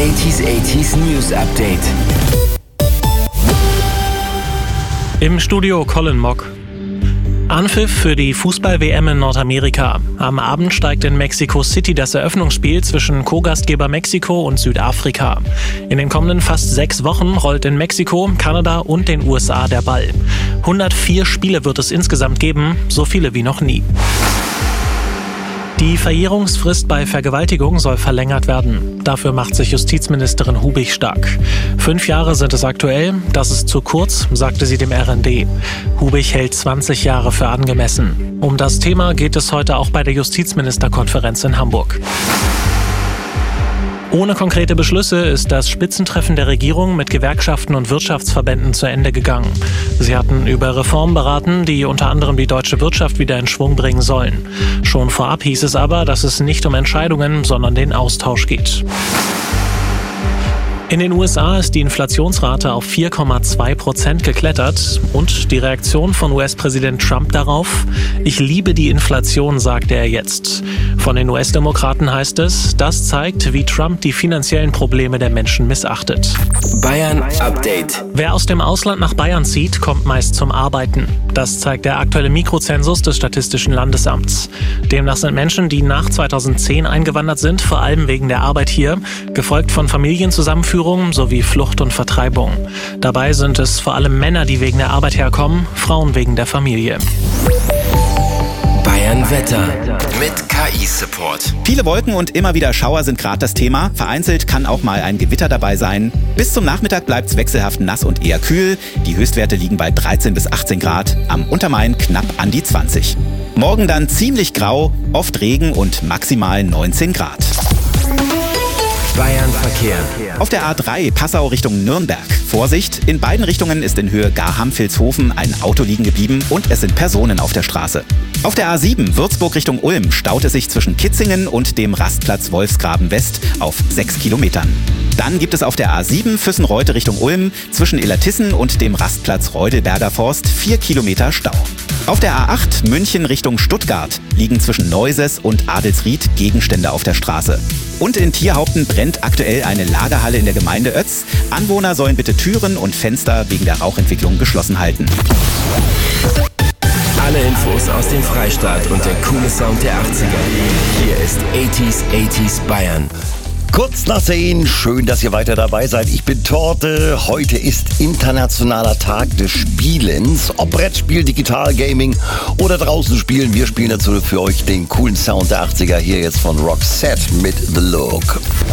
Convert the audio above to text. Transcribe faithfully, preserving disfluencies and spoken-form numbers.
achtziger achtziger News Update. Im Studio Colin Mock. Anpfiff für die Fußball-W M in Nordamerika. Am Abend steigt in Mexico City das Eröffnungsspiel zwischen Co-Gastgeber Mexiko und Südafrika. In den kommenden fast sechs Wochen rollt in Mexiko, Kanada und den U S A der Ball. hundertvier Spiele wird es insgesamt geben, so viele wie noch nie. Die Verjährungsfrist bei Vergewaltigung soll verlängert werden. Dafür macht sich Justizministerin Hubig stark. Fünf Jahre sind es aktuell, das ist zu kurz, sagte sie dem R N D. Hubig hält zwanzig Jahre für angemessen. Um das Thema geht es heute auch bei der Justizministerkonferenz in Hamburg. Ohne konkrete Beschlüsse ist das Spitzentreffen der Regierung mit Gewerkschaften und Wirtschaftsverbänden zu Ende gegangen. Sie hatten über Reformen beraten, die unter anderem die deutsche Wirtschaft wieder in Schwung bringen sollen. Schon vorab hieß es aber, dass es nicht um Entscheidungen, sondern den Austausch geht. In den U S A ist die Inflationsrate auf vier Komma zwei Prozent geklettert und die Reaktion von U S-Präsident Trump darauf: Ich liebe die Inflation, sagte er jetzt. Von den U S-Demokraten heißt es, das zeigt, wie Trump die finanziellen Probleme der Menschen missachtet. Bayern Update. Wer aus dem Ausland nach Bayern zieht, kommt meist zum Arbeiten. Das zeigt der aktuelle Mikrozensus des Statistischen Landesamts. Demnach sind Menschen, die nach zweitausendzehn eingewandert sind, vor allem wegen der Arbeit hier, gefolgt von Familienzusammenführungen sowie Flucht und Vertreibung. Dabei sind es vor allem Männer, die wegen der Arbeit herkommen, Frauen wegen der Familie. Bayern Wetter mit K I-Support. Viele Wolken und immer wieder Schauer sind gerade das Thema. Vereinzelt kann auch mal ein Gewitter dabei sein. Bis zum Nachmittag bleibt es wechselhaft nass und eher kühl. Die Höchstwerte liegen bei dreizehn bis achtzehn Grad. Am Untermain knapp an die zwanzig. Morgen dann ziemlich grau, oft Regen und maximal neunzehn Grad. Bayern Verkehr. Auf der A drei Passau Richtung Nürnberg. Vorsicht, in beiden Richtungen ist in Höhe Garham-Vilshofen ein Auto liegen geblieben und es sind Personen auf der Straße. Auf der A sieben Würzburg Richtung Ulm staut es sich zwischen Kitzingen und dem Rastplatz Wolfsgraben West auf sechs Kilometern. Dann gibt es auf der A sieben Füssen-Reute Richtung Ulm zwischen Illertissen und dem Rastplatz Reudelberger Forst vier Kilometer Stau. Auf der A acht München Richtung Stuttgart liegen zwischen Neuses und Adelsried Gegenstände auf der Straße. Und in Thierhaupten brennt aktuell eine Lagerhalle in der Gemeinde Oetz. Anwohner sollen bitte Türen und Fenster wegen der Rauchentwicklung geschlossen halten. Alle Infos aus dem Freistaat und der coole Sound der achtziger. Hier ist achtziger achtziger Bayern. Kurz nach zehn, schön, dass ihr weiter dabei seid. Ich bin Torte. Heute ist internationaler Tag des Spielens. Ob Brettspiel, Digital Gaming oder draußen spielen, wir spielen dazu für euch den coolen Sound der achtziger hier jetzt von Roxette mit The Look.